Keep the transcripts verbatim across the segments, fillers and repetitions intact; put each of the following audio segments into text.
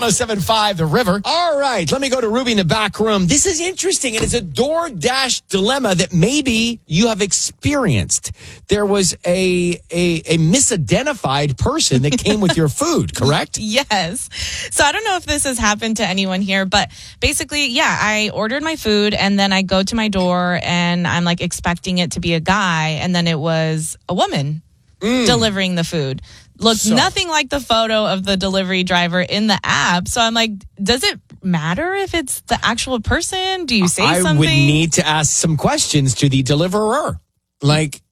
one oh seven point five The River. All right, let me go to Ruby in the back room. This is interesting. It is a DoorDash dilemma that maybe you have experienced. There was a a, a misidentified person that came with your food, correct? Yes. So I don't know if this has happened to anyone here, but basically, yeah, I ordered my food and then I go to my door and I'm like expecting it to be a guy, and then it was a woman mm. delivering the food. Looked so. nothing like the photo of the delivery driver in the app. So I'm like, does it matter if it's the actual person? Do you say I something? I would need to ask some questions to the deliverer. Like,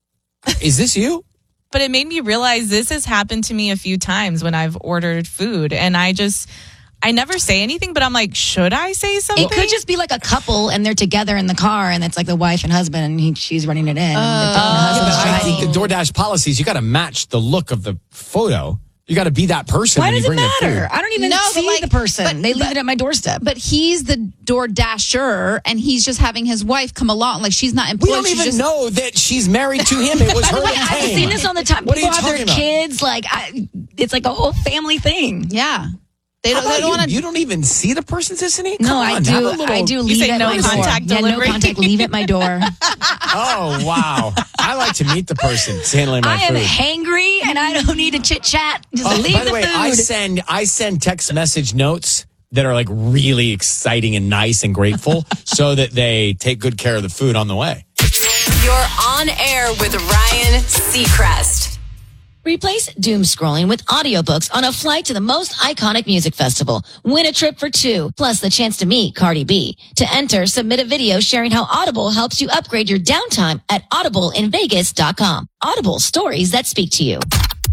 is this you? But it made me realize this has happened to me a few times when I've ordered food, and I just... I never say anything, but I'm like, should I say something? It could just be like a couple and they're together in the car and it's like the wife and husband and he, she's running it in. Uh, and the husband's yeah, I driving. think the DoorDash policies, you got to match the look of the photo. You got to be that person. Why when does you it bring matter? The food. I don't even no, see like, the person. But, they leave but, it at my doorstep. But he's the DoorDasher and he's just having his wife come along. Like she's not employed. We don't even just... know that she's married to him. It was her that I've came. seen this all the time. What People are you have their talking about? kids. Like, I, it's like a whole family thing. Yeah. They How don't, they about don't you? want to. You don't even see the person, Sissany? No, Come I on, do. have a little- I do You leave say at no my contact door. delivery? Yeah, no contact. Leave at my door. Oh, wow. I like to meet the person that's handling my I am food. hangry and I don't need to chit chat. Just Oh, leave by the, the way, food. I send I send text message notes that are like really exciting and nice and grateful so that they take good care of the food on the way. You're on air with Ryan Seacrest. Replace doom scrolling with audiobooks on a flight to the most iconic music festival. Win a trip for two, plus the chance to meet Cardi B. To enter, submit a video sharing how Audible helps you upgrade your downtime at audible in vegas dot com. Audible, stories that speak to you.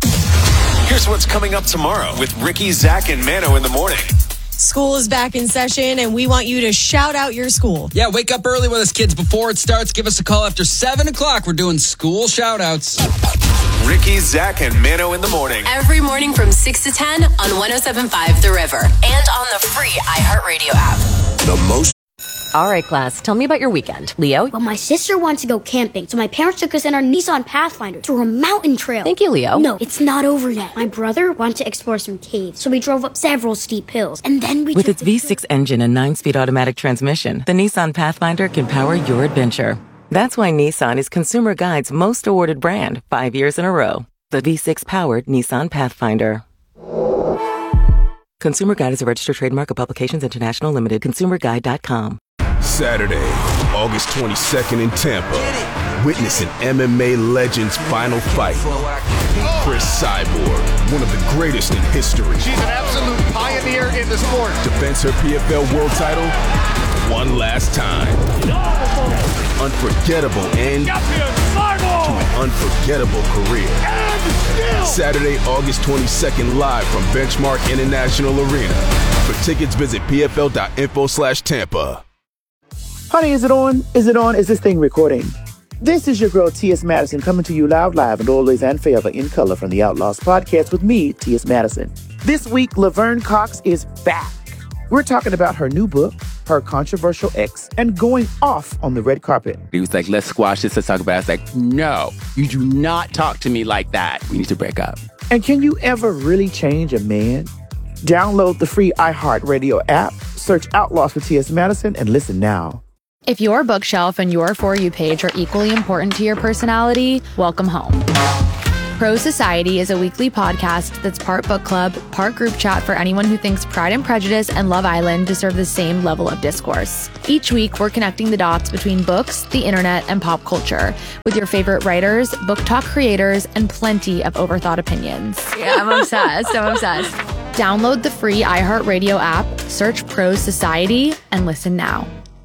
Here's what's coming up tomorrow with Ricky, Zach, and Mano in the morning. School is back in session, and we want you to shout out your school. Yeah, wake up early with us, kids. Before it starts, give us a call after seven o'clock. We're doing school shout-outs. Ricky, Zach, and Mano in the morning. Every morning from six to ten on one oh seven point five The River. And on the free iHeartRadio app. The most... All right, class, tell me about your weekend. Leo? Well, my sister wants to go camping, so my parents took us in our Nissan Pathfinder through a mountain trail. Thank you, Leo. No, it's not over yet. My brother wanted to explore some caves, so we drove up several steep hills, and then we With took its V six engine and nine-speed automatic transmission, the Nissan Pathfinder can power your adventure. That's why Nissan is Consumer Guide's most awarded brand five years in a row. The V six-powered Nissan Pathfinder. Consumer Guide is a registered trademark of Publications International Limited. consumer guide dot com. Saturday, August twenty-second in Tampa. Witness an M M A legend's final fight. Chris Cyborg, one of the greatest in history. She's an absolute pioneer in the sport. Defends her P F L world title one last time. Unforgettable end to an unforgettable career. Saturday, August twenty-second, live from Benchmark International Arena. For tickets, visit p f l dot info slash Tampa. Honey, is it on? Is it on? Is this thing recording? This is your girl, T S. Madison, coming to you loud, live, and always and forever in color from the Outlaws podcast with me, T S. Madison. This week, Laverne Cox is back. We're talking about her new book, her controversial ex, and going off on the red carpet. He was like, let's squash this, let's talk about it. I was like, no, you do not talk to me like that. We need to break up. And can you ever really change a man? Download the free iHeartRadio app, search Outlaws for T S. Madison, and listen now. If your bookshelf and your For You page are equally important to your personality, welcome home. Pro Society is a weekly podcast that's part book club, part group chat for anyone who thinks Pride and Prejudice and Love Island deserve the same level of discourse. Each week, we're connecting the dots between books, the internet, and pop culture with your favorite writers, book talk creators, and plenty of overthought opinions. Yeah, I'm obsessed. I'm obsessed. Download the free iHeartRadio app, search Pro Society, and listen now.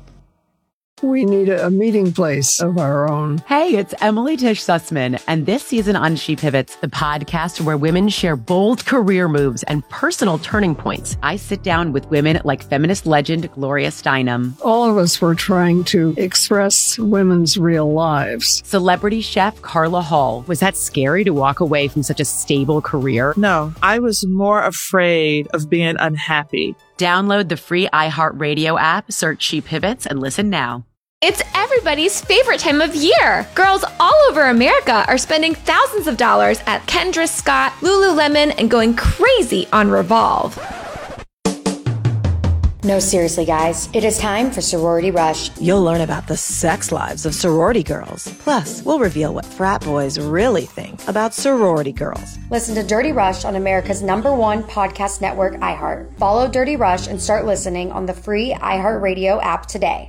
We need a, a meeting place of our own. Hey, it's Emily Tish Sussman, and this season on She Pivots, the podcast where women share bold career moves and personal turning points. I sit down with women like feminist legend Gloria Steinem. All of us were trying to express women's real lives. Celebrity chef Carla Hall. Was that scary to walk away from such a stable career? No, I was more afraid of being unhappy. Download the free iHeartRadio app, search She Pivots, and listen now. It's everybody's favorite time of year. Girls all over America are spending thousands of dollars at Kendra Scott, Lululemon, and going crazy on Revolve. No, seriously, guys. It is time for Sorority Rush. You'll learn about the sex lives of sorority girls. Plus, we'll reveal what frat boys really think about sorority girls. Listen to Dirty Rush on America's number one podcast network, iHeart. Follow Dirty Rush and start listening on the free iHeartRadio app today.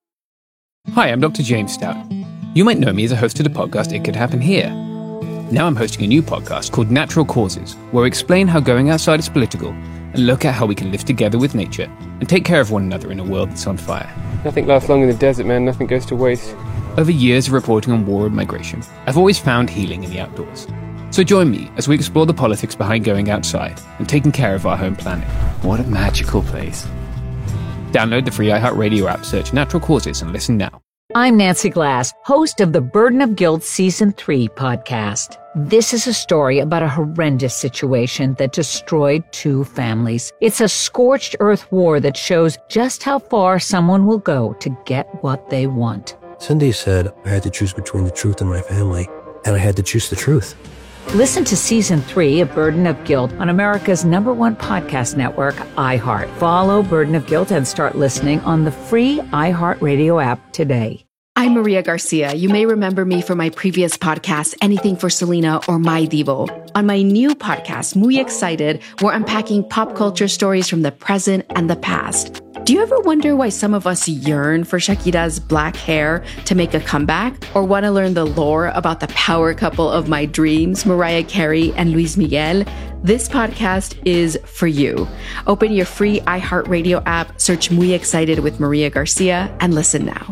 Hi, I'm Doctor James Stout. You might know me as a host of the podcast It Could Happen Here. Now I'm hosting a new podcast called Natural Causes, where we explain how going outside is political and look at how we can live together with nature and take care of one another in a world that's on fire. Nothing lasts long in the desert, man. Nothing goes to waste. Over years of reporting on war and migration, I've always found healing in the outdoors. So join me as we explore the politics behind going outside and taking care of our home planet. What a magical place. Download the free iHeartRadio app, search Natural Causes, and listen now. I'm Nancy Glass, host of the Burden of Guilt Season three podcast. This is a story about a horrendous situation that destroyed two families. It's a scorched earth war that shows just how far someone will go to get what they want. Cindy said I had to choose between the truth and my family, and I had to choose the truth. Listen to Season three of Burden of Guilt on America's number one podcast network, iHeart. Follow Burden of Guilt and start listening on the free iHeartRadio app today. I'm Maria Garcia. You may remember me from my previous podcast, Anything for Selena or My Divo. On my new podcast, Muy Excited, we're unpacking pop culture stories from the present and the past. Do you ever wonder why some of us yearn for Shakira's black hair to make a comeback? Or want to learn the lore about the power couple of my dreams, Mariah Carey and Luis Miguel? This podcast is for you. Open your free iHeartRadio app, search Muy Excited with Maria Garcia, and listen now.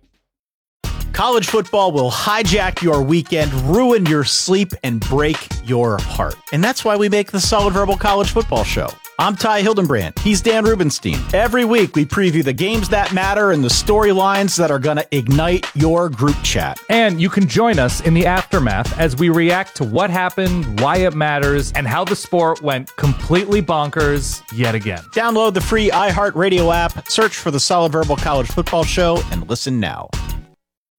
College football will hijack your weekend, ruin your sleep, and break your heart. And that's why we make the Solid Verbal College Football Show. I'm Ty Hildenbrand. He's Dan Rubenstein. Every week, we preview the games that matter and the storylines that are going to ignite your group chat. And you can join us in the aftermath as we react to what happened, why it matters, and how the sport went completely bonkers yet again. Download the free iHeartRadio app, search for the Solid Verbal College Football Show, and listen now.